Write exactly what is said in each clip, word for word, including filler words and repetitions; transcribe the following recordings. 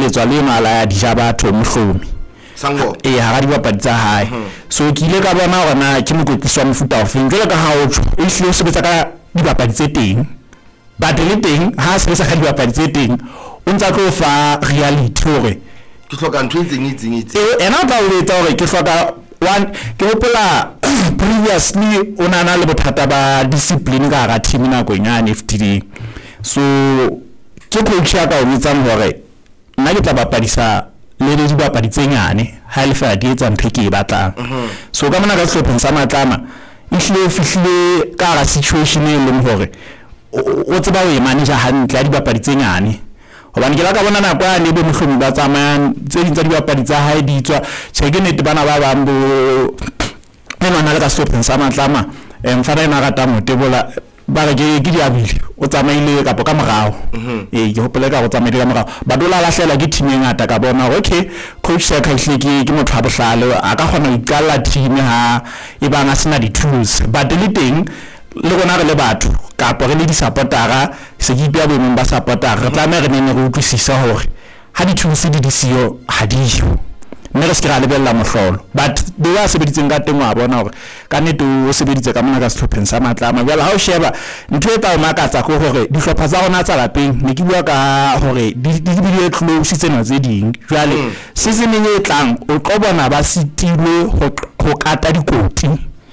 etswa le mala ya dijabatho mohlomi sango eh ha ga dibapadi tsa hae so ke ile ka bona gona ke mokotlisi wa mofuta ofeng jwale ka ha o tsho e hlile se betsa ka dibapadi tse teng but le teng ha se betsa ka dibapadi tse teng o ntsa tlo fa reality hore ke hloka ntwe tseng itseng itse eh ena ba o etsa hore ke hloka one ke hopola previously ona na le bothata ba discipline ka ga team na go nyane F T D so ke coach ya ka o itsang hore nna ke tla bapadisa le le dibapadi tse nyane ha le fa di etsa ntho ke e batlang so ka mona ka hlopheng sa matlama e hlile fihlile ka ga situation e leng hore o tseba o e manager hantle ya dibapadi tse nyane hobane ke la ka bona nako ya ne be mohlomong ba tsamayang tse dintsa dibapadi tsa hae di tswa tsheke nete bana ba bang bo ena na le ka hlopheng sa matlama em fa ena ga ta motebola ba re ke ke diabile o tsamaile ka ka morao eh ke hopola ka go tsamaile ka morao ba dola la hlela ke team e ngata ka bona okay coach ya ka hleke ke motho a bohlale a ka kgona ho iqalla team ha e banga sena di tools but le teng le gona re le batho ka po re le di supportera se ke bia bo ba supportera re tla me re nne re utlwisisa hore ha di tools di di siyo ha di yo mme re se ra lebella mohlolo but be wa sebeditseng ka teng wa bona hore ka nete o sebeditse ka mona ka sehlopheng sa matlama jwale ha o sheba ntho e tla o makatsa go hore dihlopha tsa rona tsa lapeng ne ke bua ka hore di di bile close tsena tse ding jwale season e tlang o tlo bona ba sitilwe go kata dikoti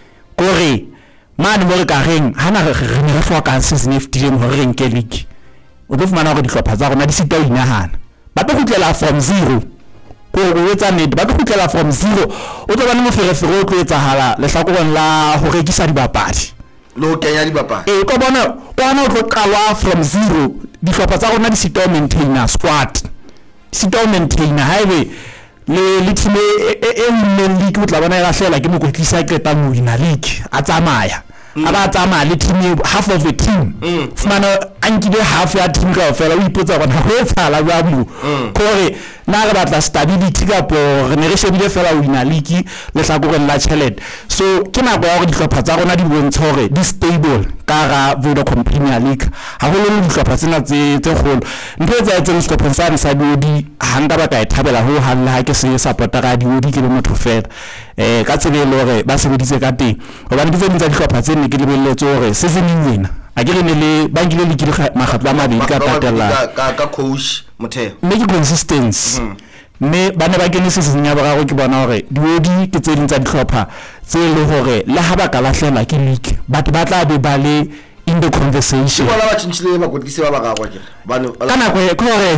gore mane mo re ka reng hana re re ne re hloka season F T D hore re nke league o tlo fumana hore dihlopha tsa rona di sita o inahana ba tlo kgutlela from zero go go etsa nnete ba tlo kgutlela from zero o tlo bana mo ferefere o tlo etsahala le hlakoreng la ho rekisa dibapadi le ho kenya dibapadi eh ko bona bona o tlo qalwa from zero dihlopha tsa rona di sita o maintainer squad sita o maintainer highway le le team e e nne league o tla bona e rahlela ke mokotlisa ke ta mo wina league a tsamaya aba tsamaya le team half of the team fumana ankile half ya team ka fela o ipotsa bona ho etsala ba bu kore na re batla stability ka po re ne re shebile fela wina league le hlakoreng la challenge so ke nako ya go dihlopha tsa rona di bontsha hore di stable ka ga Vodacom Premier League ha go le dihlopha tsena tse tse kgolo ntho tsa tse dihlopha tsa sa di hanga ba ka e thabela ho halla ha ke se supportera di odi ke le motho fela eh ka tsebelo hore ba sebeditse ka teng hobane ke tse dihlopha tse ne ke lebelletse hore season ena a ke ne le ba ngile le ke makgatlo a mabedi ka patela ka coach motheo mme ke consistency mme ba ne ba kene season ya boraro ke bona hore diodi ke tse ding tsa dihlopha tse le hore le ha ba ka lahlela ke league batho ba tla be ba le in the conversation bona ba tshintshile ba kotlise ba bagago ke bana kana go gore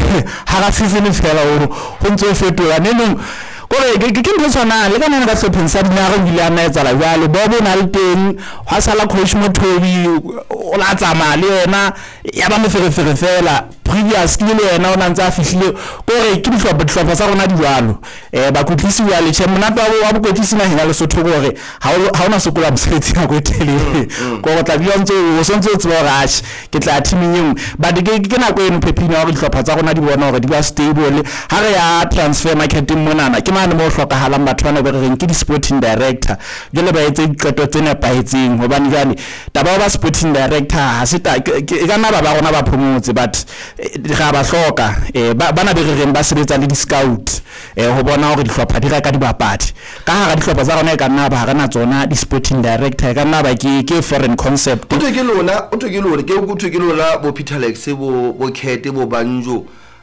ha ga season fela o ho ntse fetola nenong gore ke ke ntse tsana le kana ka hlopheng sa dinaro ile a naetsa la jalo bo bona le teng ha sala coach Mothobi o la tsama le yena ya ba mo ferefere fela previously le yena o nantsa fihlile gore ke dihlopha dihlopha sa rona di jalo eh ba kotlisi wa le tshemona ba wa bo kotlisi na hina le sotho gore ha ha ona sokola mosebetsi ka go tele go go tla bia ntse o sontse o tswa rush ke tla teaming yeng ba di ke na go eno pepina go dihlopha tsa rona di bona gore di ba stable ha re ya transfer marketing monana ke mane mo hlokahalang batho bana ba reng ke di sporting director jole ba etse diqeto tsena paetseng hobane jane taba ba sporting director ha se ta ke kana ba ba rona ba phomotse but ga ba hloka eh bana be reng ba sebetsa le di scout eh ho bona hore dihlopha di reka dibapadi ka ha ga dihlopha tsa rona e ka nna ba rena tsona di sporting director ka nna ba ke ke foreign concept o ke lona o ke lona ke o ke lona bo Peter Lex bo bo Kete bo Banjo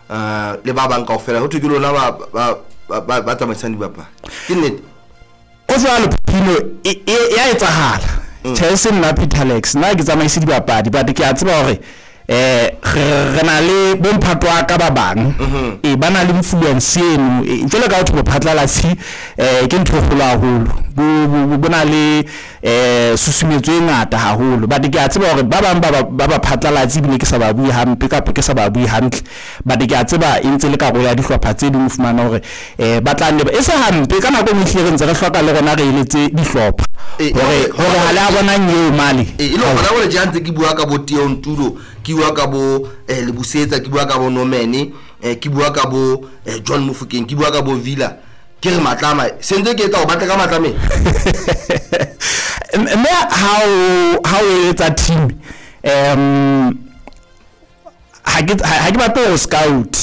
uh le ba bang kaofela o ke lona ba ba ba tsamaisang dibapadi ke nnete o jwalo philo ya etsahala Chelsea na Peter Lex na ke tsamaisa dibapadi ba ke a tseba hore eh re na le bomphatwa ka ba bang e bana le influence eno jole ka batho ba phatlalatsi eh ke ntho go la holo bo bona le eh susumetso e ngata haholo ba di ke a tseba hore ba bang ba ba phatlalatsi bile ke sa ba bui hampe ka ke sa ba bui hantle ba di ke a tseba e ntse le ka go ya dihlopha tse di mfumana hore eh ba tla nne e sa hampe kana go mohlire ntse re hloka le rona re eletse dihlopha hore hore ha la bona nyeo mali e ile bona gore jantse ke bua ka bo Teo Ntulo ke bua ka bo eh le busetsa ke bua ka bo Nomene eh ke bua ka bo John Mofokeng ke bua ka bo Villa ke re matlama sentse ke tla o batla ka matlame mme how how it's a team um ha ke ha ke batla go scout